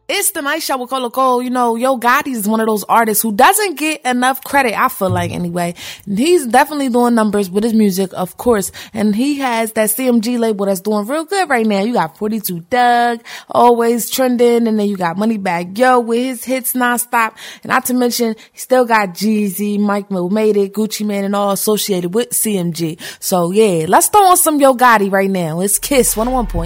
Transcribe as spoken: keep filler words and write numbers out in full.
It's the Night Show with Cole Cole. You know, Yo Gotti is one of those artists who doesn't get enough credit, I feel like, anyway. He's definitely doing numbers with his music, of course. And he has that C M G label that's doing real good right now. You got forty-two Doug, always trending. And then you got Moneybagg Yo with his hits nonstop. And not to mention, he still got Jeezy, Mike Mill Made It, Gucci Mane, and all associated with C M G. So, yeah, let's throw on some Yo Gotti right now. It's Kiss one oh one point